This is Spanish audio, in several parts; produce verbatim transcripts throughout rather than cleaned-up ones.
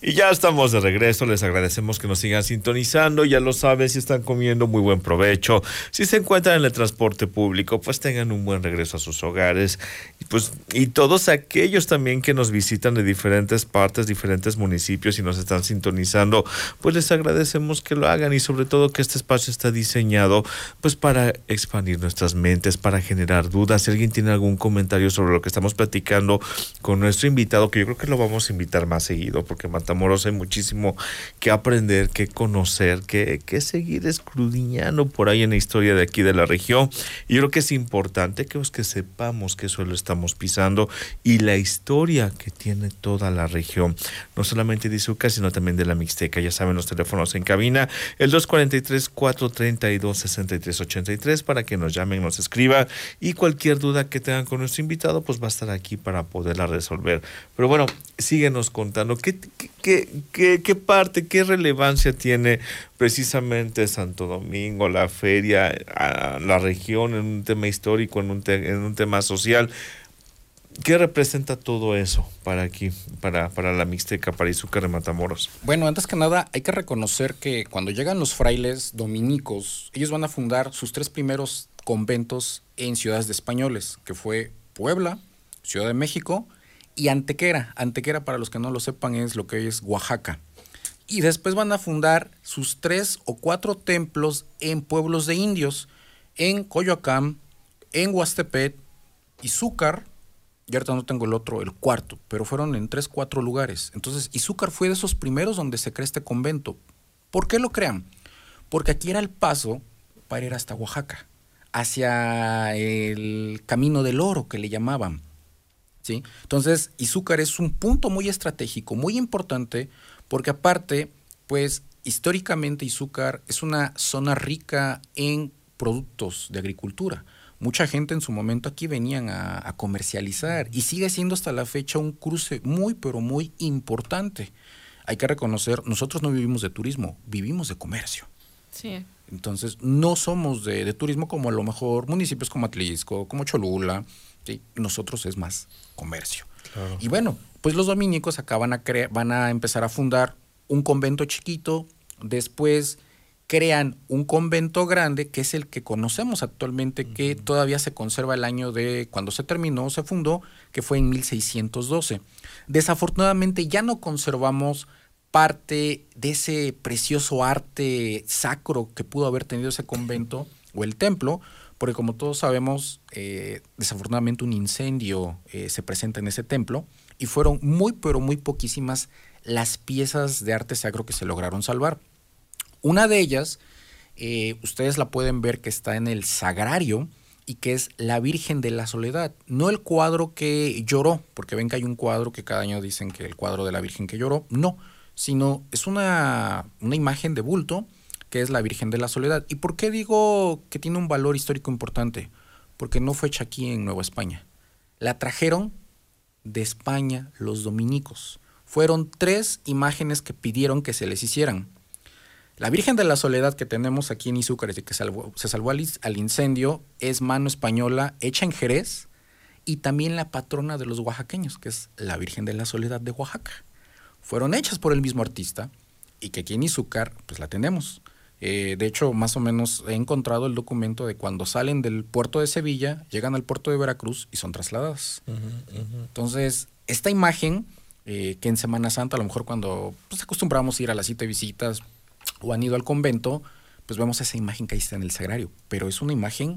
Y ya estamos de regreso, les agradecemos que nos sigan sintonizando, ya lo saben, si están comiendo, muy buen provecho, si se encuentran en el transporte público, pues tengan un buen regreso a sus hogares, y pues, y todos aquellos también que nos visitan de diferentes partes, diferentes municipios y nos están sintonizando, pues les agradecemos que lo hagan y sobre todo que este espacio está diseñado pues para expandir nuestras mentes, para generar dudas. Si alguien tiene algún comentario sobre lo que estamos platicando con nuestro invitado, que yo creo que lo vamos a invitar más seguido, porque Matamoros hay muchísimo que aprender, que conocer, que, que seguir escudriñando por ahí en la historia de aquí de la región. Y yo creo que es importante que, pues, que sepamos qué suelo estamos pisando y la historia que tiene toda la región, no solamente de Izúcar, sino también de la Mixteca. Ya saben, los teléfonos en cabina, el dos cuatro tres, cuatro tres dos, seis tres ocho tres, para que nos llamen, nos escriban, y cualquier duda que tengan con nuestro invitado, pues va a estar aquí para poderla resolver. Pero bueno, síguenos contando, ¿qué, qué, qué, qué parte, qué relevancia tiene precisamente Santo Domingo, la feria, a la región en un tema histórico, en un, te, en un tema social? ¿Qué representa todo eso para aquí, para, para la Mixteca, para Izúcar de Matamoros? Bueno, antes que nada, hay que reconocer que cuando llegan los frailes dominicos, ellos van a fundar sus tres primeros conventos en ciudades de españoles, que fue Puebla, Ciudad de México y Antequera. Antequera, para los que no lo sepan, es lo que es Oaxaca. Y después van a fundar sus tres o cuatro templos en pueblos de indios, en Coyoacán, en Huastepet, Izúcar, y ahorita no tengo el otro, el cuarto, pero fueron en tres, cuatro lugares. Entonces, Izúcar fue de esos primeros donde se crea este convento. ¿Por qué lo crean? Porque aquí era el paso para ir hasta Oaxaca, hacia el Camino del Oro, que le llamaban, ¿sí? Entonces, Izúcar es un punto muy estratégico, muy importante, porque aparte, pues, históricamente Izúcar es una zona rica en productos de agricultura. Mucha gente en su momento aquí venían a, a comercializar y sigue siendo hasta la fecha un cruce muy, pero muy importante. Hay que reconocer, nosotros no vivimos de turismo, vivimos de comercio. Sí. Entonces, no somos de, de turismo como a lo mejor municipios como Atlisco, como Cholula, ¿sí? Nosotros es más comercio. Claro. Y bueno, pues los dominicos acá van a, cre- van a empezar a fundar un convento chiquito, después crean un convento grande, que es el que conocemos actualmente, uh-huh. que todavía se conserva el año de cuando se terminó, se fundó, que fue en mil seiscientos doce. Desafortunadamente ya no conservamos parte de ese precioso arte sacro que pudo haber tenido ese convento o el templo, porque como todos sabemos, eh, desafortunadamente un incendio eh, se presenta en ese templo y fueron muy, pero muy poquísimas las piezas de arte sacro que se lograron salvar. Una de ellas, eh, ustedes la pueden ver que está en el Sagrario y que es la Virgen de la Soledad. No el cuadro que lloró, porque ven que hay un cuadro que cada año dicen que el cuadro de la Virgen que lloró, no, sino es una, una imagen de bulto que es la Virgen de la Soledad. ¿Y por qué digo que tiene un valor histórico importante? Porque no fue hecha aquí en Nueva España. La trajeron de España los dominicos. Fueron tres imágenes que pidieron que se les hicieran. La Virgen de la Soledad que tenemos aquí en Izúcar y que salvó, se salvó al, al incendio es mano española hecha en Jerez, y también la patrona de los oaxaqueños, que es la Virgen de la Soledad de Oaxaca. Fueron hechas por el mismo artista y que aquí en Izúcar pues la tenemos. Eh, de hecho, más o menos he encontrado el documento de cuando salen del puerto de Sevilla, llegan al puerto de Veracruz y son trasladadas. Uh-huh, uh-huh. Entonces, esta imagen eh, que en Semana Santa, a lo mejor cuando pues, acostumbramos a ir a las siete visitas o han ido al convento, pues vemos esa imagen que ahí está en el Sagrario, pero es una imagen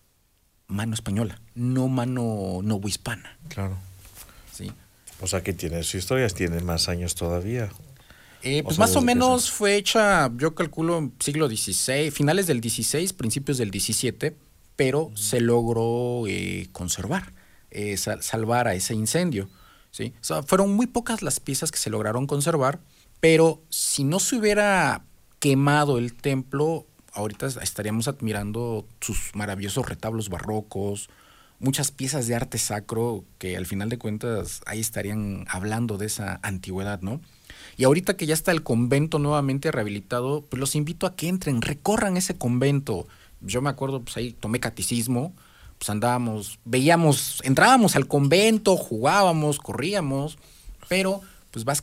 mano española, no mano novohispana. Claro. Sí. O sea que tiene sus historias, tiene más años todavía. Eh, pues o sea, más o menos fue hecha, yo calculo, siglo dieciséis, finales del dieciséis, principios del diecisiete, pero uh-huh. se logró eh, conservar, eh, sal- salvar a ese incendio, ¿sí? O sea, fueron muy pocas las piezas que se lograron conservar, pero si no se hubiera quemado el templo, ahorita estaríamos admirando sus maravillosos retablos barrocos, muchas piezas de arte sacro que al final de cuentas ahí estarían hablando de esa antigüedad, ¿no? Y ahorita que ya está el convento nuevamente rehabilitado, pues los invito a que entren, recorran ese convento. Yo me acuerdo, pues ahí tomé catecismo, pues andábamos, veíamos, entrábamos al convento, jugábamos, corríamos, pero pues vas